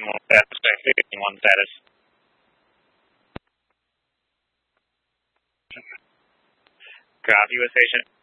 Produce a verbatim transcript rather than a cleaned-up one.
one status, fixing one status. Copy, U S Agent.